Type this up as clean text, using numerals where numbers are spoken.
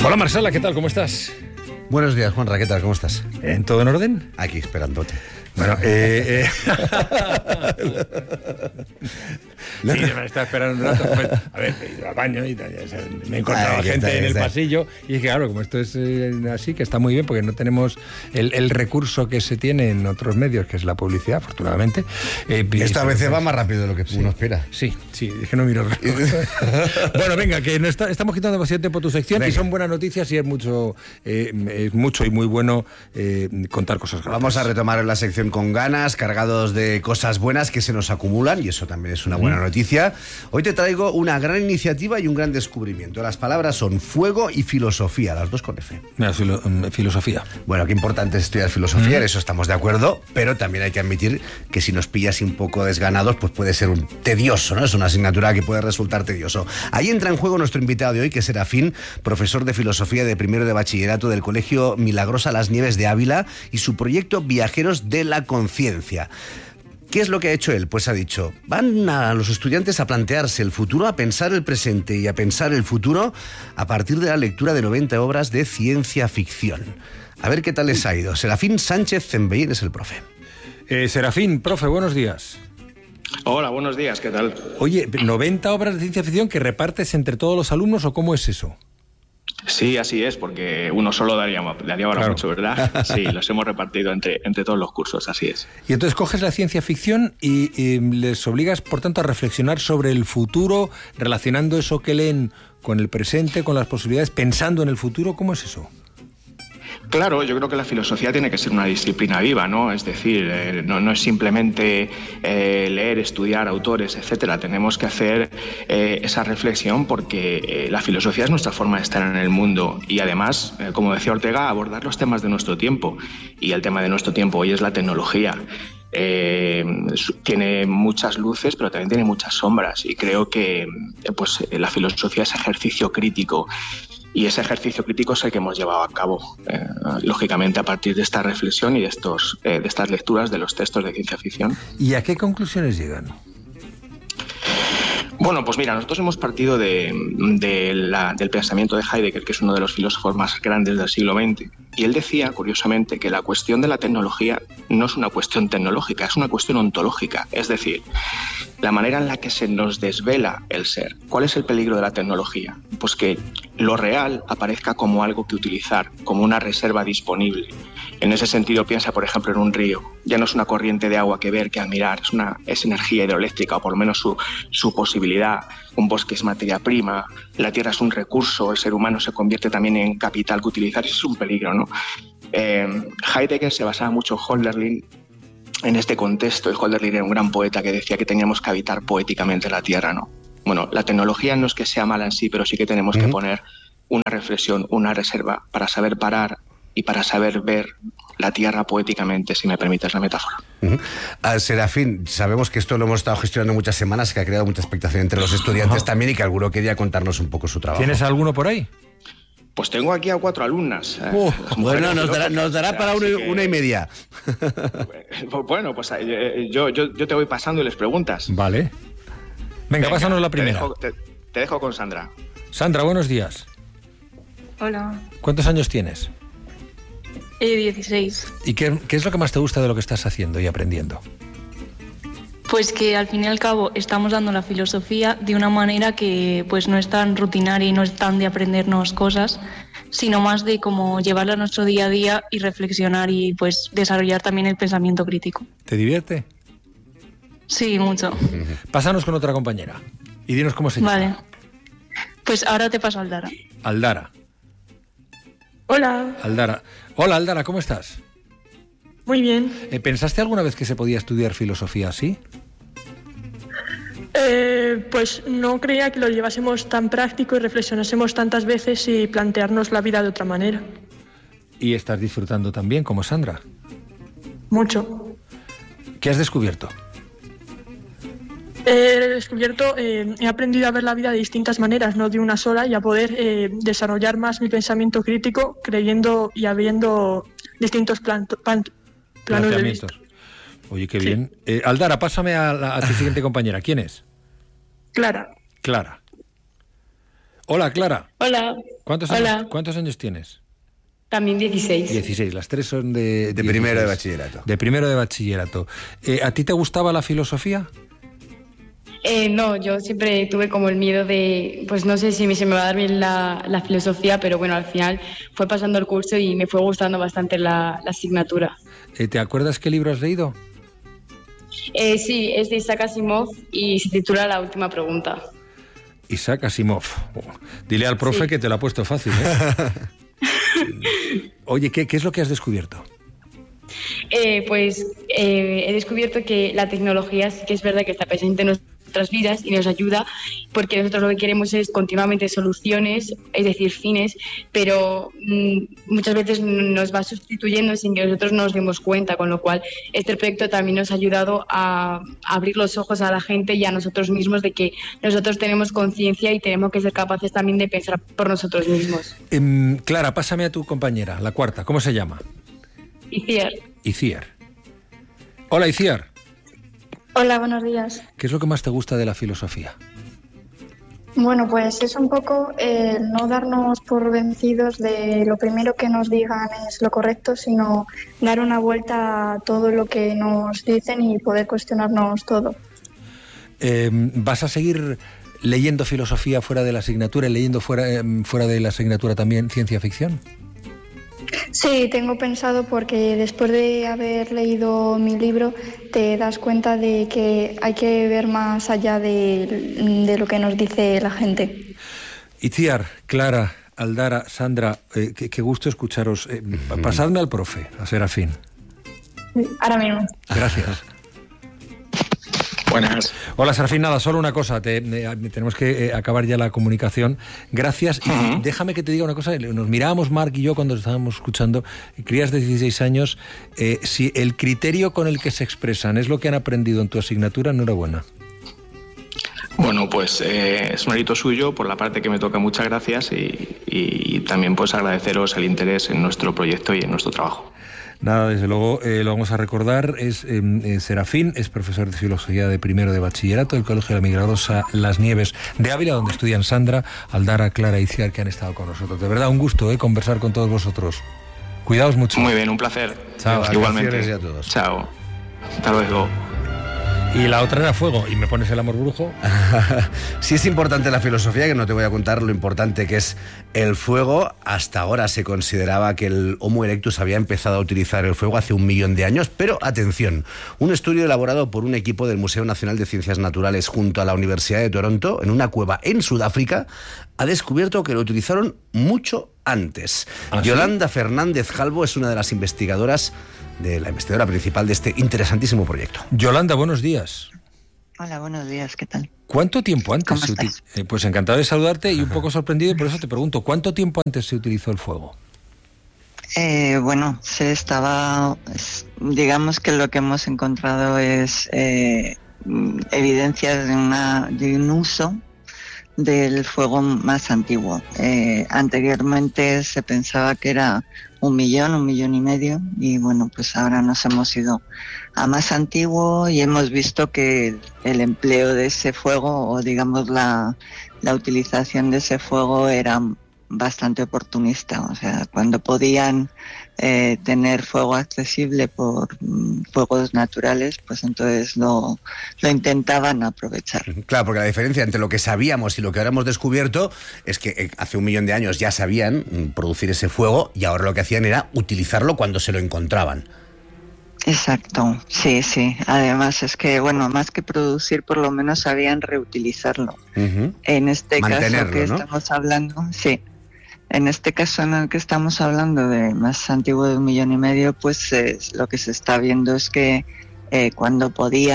Hola Marsala, ¿qué tal? ¿Cómo estás? Buenos días, Juanra, ¿qué tal? ¿Cómo estás? ¿En todo en orden? Aquí, esperándote. Bueno, sí, me estaba esperando un rato. Pues, a ver, he ido al baño y tal, me he encontrado gente en el pasillo y dije, claro, como esto es así, que está muy bien porque no tenemos el recurso que se tiene en otros medios, que es la publicidad, afortunadamente. Esta vez va más rápido de lo que uno espera. Sí, es que no miro. Bueno, venga, que no estamos quitando demasiado tiempo tu sección. Venga. Y son buenas noticias y es mucho y muy bueno contar cosas gratas. Vamos a retomar la sección con ganas, cargados de cosas buenas que se nos acumulan, y eso también es una buena noticia. Hoy te traigo una gran iniciativa y un gran descubrimiento. Las palabras son fuego y filosofía, las dos con F. Filosofía. Bueno, qué importante es estudiar filosofía, en eso estamos de acuerdo, pero también hay que admitir que si nos pillas un poco desganados, pues puede ser tedioso, ¿no? Es una asignatura que puede resultar tedioso. Ahí entra en juego nuestro invitado de hoy, que es Serafín, profesor de filosofía de primero de bachillerato del Colegio Milagrosa Las Nieves de Ávila, y su proyecto Viajeros de la Conciencia. ¿Qué es lo que ha hecho él? Pues ha dicho, van a los estudiantes a plantearse el futuro, a pensar el presente y a pensar el futuro a partir de la lectura de 90 obras de ciencia ficción. A ver qué tal les ha ido. Serafín Sánchez Zembellín es el profe. Serafín, profe, buenos días. Hola, buenos días, ¿qué tal? Oye, ¿90 obras de ciencia ficción que repartes entre todos los alumnos o cómo es eso? Sí, así es, porque uno solo daría ahora mucho, ¿verdad? Sí, los hemos repartido entre todos los cursos, así es. Y entonces coges la ciencia ficción y les obligas, por tanto, a reflexionar sobre el futuro, relacionando eso que leen con el presente, con las posibilidades, pensando en el futuro. ¿Cómo es eso? Claro, yo creo que la filosofía tiene que ser una disciplina viva, ¿no? Es decir, no es simplemente leer, estudiar autores, etcétera. Tenemos que hacer esa reflexión porque la filosofía es nuestra forma de estar en el mundo y además, como decía Ortega, abordar los temas de nuestro tiempo. Y el tema de nuestro tiempo hoy es la tecnología. Tiene muchas luces, pero también tiene muchas sombras. Y creo que la filosofía es ejercicio crítico. Y ese ejercicio crítico es el que hemos llevado a cabo, lógicamente, a partir de esta reflexión y de estas lecturas de los textos de ciencia ficción. ¿Y a qué conclusiones llegan? Bueno, pues mira, nosotros hemos partido del pensamiento de Heidegger, que es uno de los filósofos más grandes del siglo XX, y él decía, curiosamente, que la cuestión de la tecnología no es una cuestión tecnológica, es una cuestión ontológica, es decir, la manera en la que se nos desvela el ser. ¿Cuál es el peligro de la tecnología? Pues que lo real aparezca como algo que utilizar, como una reserva disponible. En ese sentido, piensa, por ejemplo, en un río. Ya no es una corriente de agua que ver, que admirar, es energía hidroeléctrica, o por lo menos su posibilidad. Un bosque es materia prima, la tierra es un recurso, el ser humano se convierte también en capital que utilizar, eso es un peligro, ¿no? Heidegger se basaba mucho en Hölderlin en este contexto, y Hölderlin era un gran poeta que decía que teníamos que habitar poéticamente la tierra, ¿no? Bueno, la tecnología no es que sea mala en sí, pero sí que tenemos que poner una reflexión, una reserva para saber parar y para saber ver la tierra poéticamente, si me permites la metáfora. Serafín, sabemos que esto lo hemos estado gestionando muchas semanas, que ha creado mucha expectación entre los estudiantes también, y que alguno quería contarnos un poco su trabajo. ¿Tienes alguno por ahí? Pues tengo aquí a 4 alumnas. Bueno, nos dará para una y media. Bueno, pues yo te voy pasando y les preguntas. Vale. Venga, pásanos la primera. Te dejo con Sandra. Sandra, buenos días. Hola. ¿Cuántos años tienes? 16. ¿Y qué es lo que más te gusta de lo que estás haciendo y aprendiendo? Pues que al fin y al cabo estamos dando la filosofía de una manera que pues no es tan rutinaria y no es tan de aprendernos cosas, sino más de como llevarla a nuestro día a día y reflexionar y pues desarrollar también el pensamiento crítico. ¿Te divierte? Sí, mucho. Pásanos con otra compañera y dinos cómo se llama. Vale. Pues ahora te paso a Aldara. Aldara. Hola. Aldara. Hola, Aldara, ¿cómo estás? Muy bien. ¿Pensaste alguna vez que se podía estudiar filosofía así? Pues no creía que lo llevásemos tan práctico y reflexionásemos tantas veces y plantearnos la vida de otra manera. ¿Y estás disfrutando también, como Sandra? Mucho. ¿Qué has descubierto? He aprendido a ver la vida de distintas maneras, no de una sola, y a poder desarrollar más mi pensamiento crítico, creyendo y habiendo distintos planos de vista. Oye, qué bien. Aldara, pásame a tu siguiente compañera. ¿Quién es? Clara. Clara. Hola, Clara. Hola. ¿Cuántos años tienes? También 16. 16, las tres son de primero de bachillerato. De primero de bachillerato. ¿A ti te gustaba la filosofía? No, yo siempre tuve como el miedo de, pues no sé si se me va a dar bien la filosofía, pero bueno, al final fue pasando el curso y me fue gustando bastante la asignatura. ¿Te acuerdas qué libro has leído? Sí, es de Isaac Asimov y se titula La última pregunta. Isaac Asimov. Dile al profe que te lo ha puesto fácil, ¿eh? Oye, ¿qué es lo que has descubierto? Pues he descubierto que la tecnología sí que es verdad que está presente en nuestras vidas y nos ayuda, porque nosotros lo que queremos es continuamente soluciones, es decir, fines, pero muchas veces nos va sustituyendo sin que nosotros nos demos cuenta, con lo cual este proyecto también nos ha ayudado a abrir los ojos a la gente y a nosotros mismos de que nosotros tenemos conciencia y tenemos que ser capaces también de pensar por nosotros mismos. Clara, pásame a tu compañera, la cuarta, ¿cómo se llama? Iciar. Hola, Iciar. Hola, buenos días. ¿Qué es lo que más te gusta de la filosofía? Bueno, pues es un poco no darnos por vencidos de lo primero que nos digan es lo correcto, sino dar una vuelta a todo lo que nos dicen y poder cuestionarnos todo. ¿Vas a seguir leyendo filosofía fuera de la asignatura y leyendo fuera de la asignatura también ciencia ficción? Sí, tengo pensado, porque después de haber leído mi libro te das cuenta de que hay que ver más allá de lo que nos dice la gente. Itziar, Clara, Aldara, Sandra, qué gusto escucharos. Pasadme al profe, a Serafín. Ahora mismo. Gracias. Buenas. Hola, Serafín, nada, solo una cosa, tenemos que acabar ya la comunicación. Gracias, y déjame que te diga una cosa, nos mirábamos Marc y yo cuando estábamos escuchando, crías de 16 años, si el criterio con el que se expresan es lo que han aprendido en tu asignatura, enhorabuena. Bueno, pues es mérito suyo, por la parte que me toca, muchas gracias, y también pues agradeceros el interés en nuestro proyecto y en nuestro trabajo. Nada, desde luego lo vamos a recordar. Es Serafín, es profesor de filosofía de primero de bachillerato del Colegio de la Milagrosa Las Nieves de Ávila, donde estudian Sandra, Aldara, Clara y Iciar, que han estado con nosotros. De verdad, un gusto conversar con todos vosotros. Cuidaos mucho. Muy bien, un placer. Chao. Igualmente. A todos. Chao. Hasta luego. Y la otra era fuego, y me pones el amor brujo. Sí, es importante la filosofía, que no te voy a contar lo importante que es el fuego. Hasta ahora se consideraba que el Homo erectus había empezado a utilizar el fuego hace 1 millón de años, pero atención, un estudio elaborado por un equipo del Museo Nacional de Ciencias Naturales junto a la Universidad de Toronto, en una cueva en Sudáfrica, ha descubierto que lo utilizaron mucho antes. ¿Ah, sí? Yolanda Fernández Calvo es una de las investigadoras, de la investigadora principal de este interesantísimo proyecto. Yolanda, buenos días. Hola, buenos días, ¿qué tal? ¿Cuánto tiempo antes ¿Cómo estás? Pues encantado de saludarte y un poco sorprendido, y por eso te pregunto, ¿cuánto tiempo antes se utilizó el fuego? Bueno, digamos que lo que hemos encontrado es evidencias de un uso del fuego más antiguo. Anteriormente se pensaba que era 1 millón, 1,5 millones, y bueno, pues ahora nos hemos ido a más antiguo y hemos visto que el empleo de ese fuego, o digamos la utilización de ese fuego, era bastante oportunista. O sea, cuando podían tener fuego accesible por fuegos naturales, pues entonces lo intentaban aprovechar. Claro, porque la diferencia entre lo que sabíamos y lo que ahora hemos descubierto es que hace 1 millón de años ya sabían producir ese fuego, y ahora lo que hacían era utilizarlo cuando se lo encontraban. Exacto, sí. Además es que, bueno, más que producir, por lo menos sabían reutilizarlo. En este caso que estamos hablando, sí. En este caso en el que estamos hablando de más antiguo de 1,5 millones, pues lo que se está viendo es que cuando podía